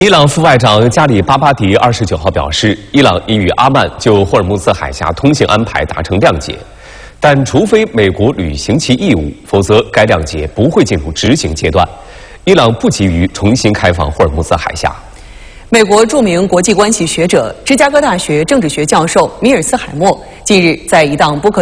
朗副外长加里巴巴迪29号表示，伊朗已与阿曼就霍尔木兹海峡通行安排达成谅解，但除非美国履行其义务，否则该谅解不会进入执行阶段。伊朗不急于重新开放霍尔木兹海峡。 美国著名国际关系学者、芝加哥大学政治学教授米尔斯海默近日在一档播客